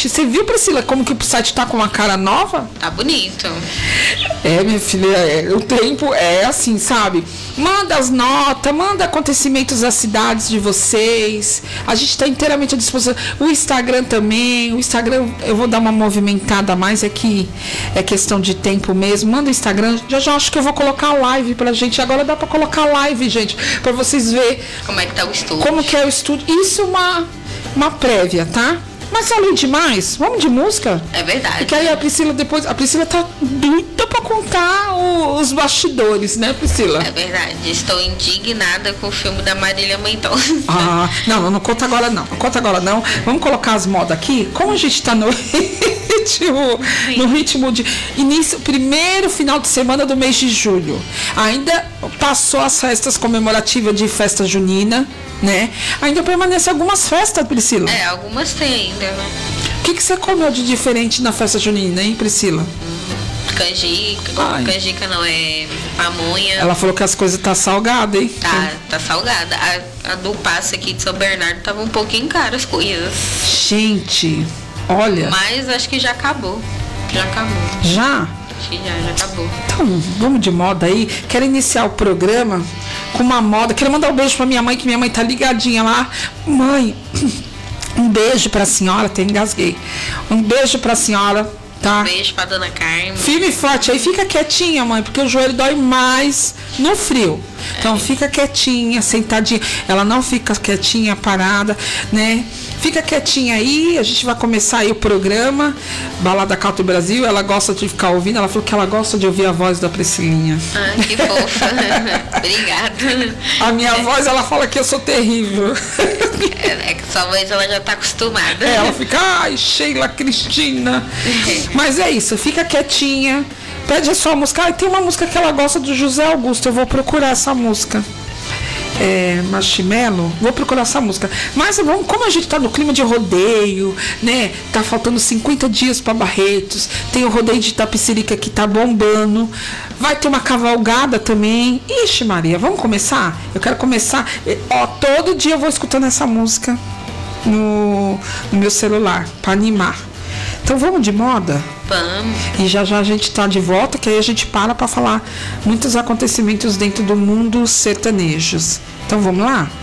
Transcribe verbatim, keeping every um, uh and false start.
site. Você viu, Priscila, como que o site tá com uma cara nova? Tá bonito. É, minha filha, é, o tempo é assim, sabe? Manda as notas, manda acontecimentos das cidades de vocês. A gente está inteiramente à disposição. O Instagram também. O Instagram, eu vou dar uma movimentada a mais, é que é questão de tempo mesmo. Manda o Instagram. Já já acho que eu vou colocar a live pra gente. Agora dá pra colocar a live, gente, pra vocês verem como é que tá o estúdio. Como que é o estúdio. Isso é uma, uma prévia, tá? Mas além de mais, vamos de música? É verdade. Porque aí a Priscila depois, a Priscila tá doida pra contar o, os bastidores, né, Priscila? É verdade. Estou indignada com o filme da Marília Mendonça. Ah, não, não, não conta agora não. Não conta agora não. Vamos colocar as modas aqui. Como a gente tá no ritmo, no ritmo de início, primeiro final de semana do mês de julho. Ainda passou as festas comemorativas de festa junina, né? Ainda permanece algumas festas, Priscila. É, algumas tem ainda, né? O que, que você comeu de diferente na festa junina, hein, Priscila? Hum, canjica. Ai. Canjica não, é pamonha. Ela falou que as coisas tá salgadas, hein? Tá, tá salgada. A, a do passe aqui de São Bernardo tava um pouquinho cara as coisas. Gente, olha. Mas acho que já acabou. Já acabou. Já? Acho que já, já acabou. Então, vamos de moda aí. Quero iniciar o programa com uma moda. Quero mandar um beijo pra minha mãe, que minha mãe tá ligadinha lá. Mãe, um beijo pra senhora, até engasguei. Um beijo pra senhora, tá? Um beijo pra dona Carmen. Firme e forte aí, fica quietinha, mãe, porque o joelho dói mais no frio. Então, é. Fica quietinha, sentadinha. Ela não fica quietinha, parada, né? Fica quietinha aí, a gente vai começar aí o programa Balada Country Brasil. Ela gosta de ficar ouvindo, ela falou que ela gosta de ouvir a voz da Priscilinha. Ah, que fofa. Obrigada. A minha é. voz, ela fala que eu sou terrível. É, é que sua voz ela já tá acostumada. É, ela fica, ai, Sheila Cristina. Mas é isso, fica quietinha. Pede a sua música. Ah, tem uma música que ela gosta do José Augusto, eu vou procurar essa música. É, Marshmello, vou procurar essa música. Mas vamos, como a gente tá no clima de rodeio, né? Tá faltando cinquenta dias para Barretos. Tem o rodeio de Itapecerica que tá bombando. Vai ter uma cavalgada também. Ixi, Maria, vamos começar? Eu quero começar. Ó, todo dia eu vou escutando essa música no, no meu celular para animar. Então vamos de moda? Vamos. E já já a gente tá de volta, que aí a gente para para falar muitos acontecimentos dentro do mundo sertanejos. Então vamos lá?